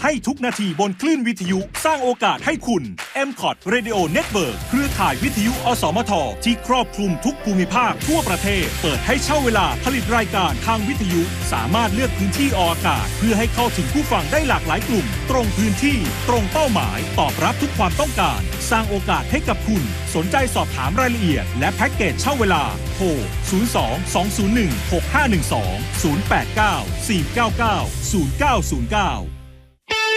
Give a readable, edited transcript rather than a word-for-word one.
ให้ทุกนาทีบนคลื่นวิทยุสร้างโอกาสให้คุณ MCOT Radio Network เครือข่ายวิทยุอสมทที่ครอบคลุมทุกภูมิภาคทั่วประเทศเปิดให้เช่าเวลาผลิตรายการทางวิทยุสามารถเลือกพื้นที่ออกอากาศเพื่อให้เข้าถึงผู้ฟังได้หลากหลายกลุ่มตรงพื้นที่ตรงเป้าหมายตอบรับทุกความต้องการสร้างโอกาสให้กับคุณสนใจสอบถามรายละเอียดและแพ็กเกจเช่าเวลาโทร 02 201 6512 089 499 0909